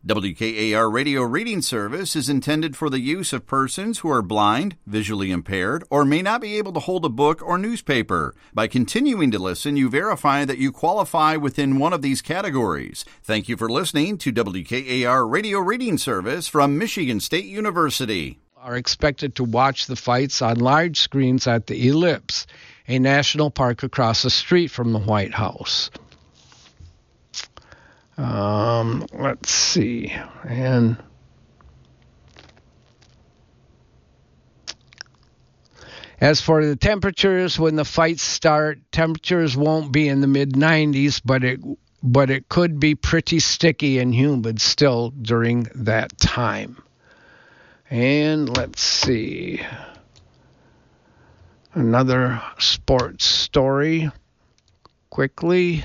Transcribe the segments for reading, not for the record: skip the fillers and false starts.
WKAR Radio Reading Service is intended for the use of persons who are blind, visually impaired, or may not be able to hold a book or newspaper. By continuing to listen, you verify that you qualify within one of these categories. Thank you for listening to WKAR Radio Reading Service from Michigan State University. Are expected to watch the fights on large screens at the Ellipse, a national park across the street from the White House. Let's see. And as for the temperatures, when the fights start, temperatures won't be in the mid-90s, but it could be pretty sticky and humid still during that time. And let's see. Another sports story quickly.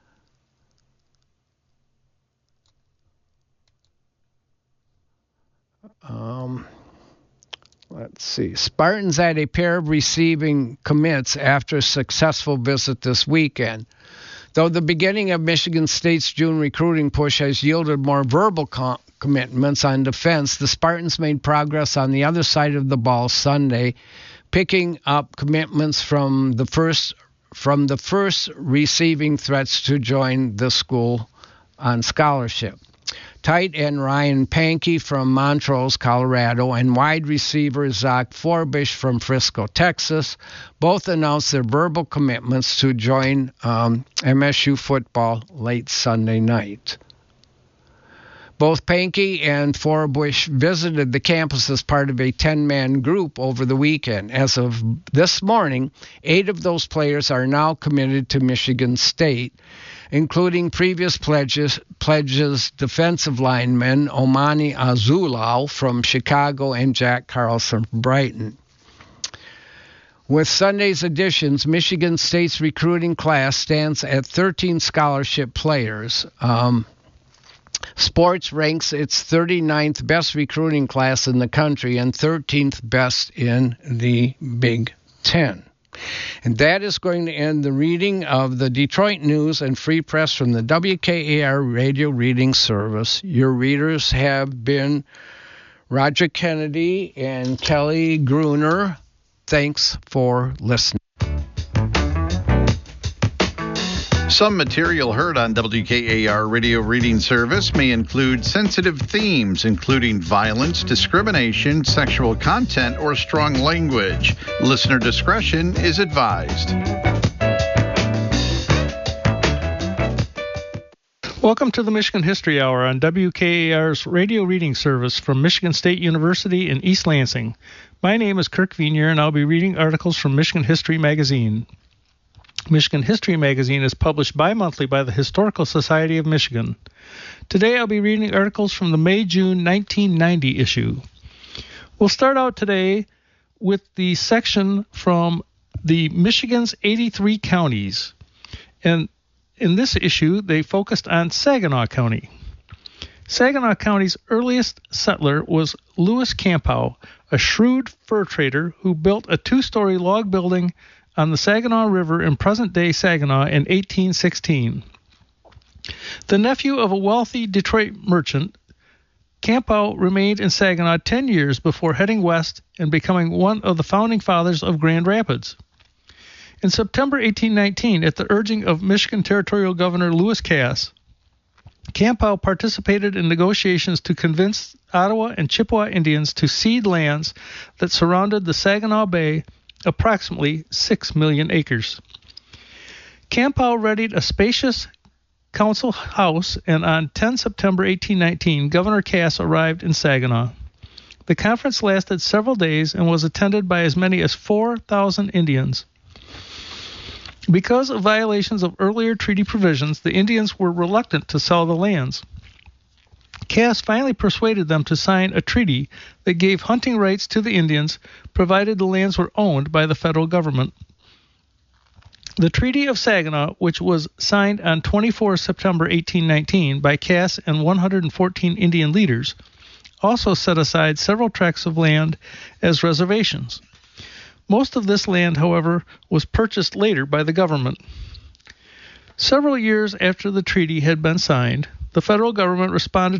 Let's see. Spartans had a pair of receiving commits after a successful visit this weekend. Though the beginning of Michigan State's June recruiting push has yielded more verbal commitments on defense, the Spartans made progress on the other side of the ball Sunday, picking up commitments from the first receiving threats to join the school on scholarship. Tight end Ryan Pankey from Montrose, Colorado, and wide receiver Zach Forbish from Frisco, Texas, both announced their verbal commitments to join MSU football late Sunday night. Both Pankey and Forbish visited the campus as part of a 10-man group over the weekend. As of this morning, 8 of those players are now committed to Michigan State, including previous pledges defensive linemen Omani Azulau from Chicago and Jack Carlson from Brighton. With Sunday's additions, Michigan State's recruiting class stands at 13 scholarship players. Sports ranks its 39th best recruiting class in the country and 13th best in the Big Ten. And that is going to end the reading of the Detroit News and Free Press from the WKAR Radio Reading Service. Your readers have been Roger Kennedy and Kelly Gruner. Thanks for listening. Some material heard on WKAR Radio Reading Service may include sensitive themes, including violence, discrimination, sexual content, or strong language. Listener discretion is advised. Welcome to the Michigan History Hour on WKAR's Radio Reading Service from Michigan State University in East Lansing. My name is Kirk Vienier, and I'll be reading articles from Michigan History Magazine. Michigan History Magazine is published bi-monthly by the Historical Society of Michigan. Today I'll be reading articles from the May-June 1990 issue. We'll start out today with the section from the Michigan's 83 counties. And in this issue, they focused on Saginaw County. Saginaw County's earliest settler was Lewis Campow, a shrewd fur trader who built a 2-story log building on the Saginaw River in present-day Saginaw in 1816. The nephew of a wealthy Detroit merchant, Campow remained in Saginaw 10 years before heading west and becoming one of the founding fathers of Grand Rapids. In September 1819, at the urging of Michigan Territorial Governor Lewis Cass, Campow participated in negotiations to convince Ottawa and Chippewa Indians to cede lands that surrounded the Saginaw Bay, approximately 6 million acres. Campow readied a spacious council house, and on 10 September 1819, Governor Cass arrived in Saginaw. The conference lasted several days and was attended by as many as 4,000 Indians. Because of violations of earlier treaty provisions, the Indians were reluctant to sell the lands. Cass finally persuaded them to sign a treaty that gave hunting rights to the Indians, provided the lands were owned by the federal government. The Treaty of Saginaw, which was signed on 24 September 1819 by Cass and 114 Indian leaders, also set aside several tracts of land as reservations. Most of this land, however, was purchased later by the government. Several years after the treaty had been signed, the federal government responded